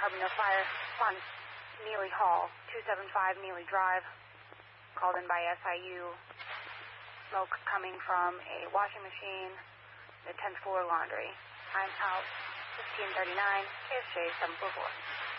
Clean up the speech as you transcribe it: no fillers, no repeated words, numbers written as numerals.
Carbondale Fire on Neely Hall, 275 Neely Drive. Called in by SIU. Smoke coming from a washing machine, the 10th floor laundry. I'm out 1539, KSJ 744.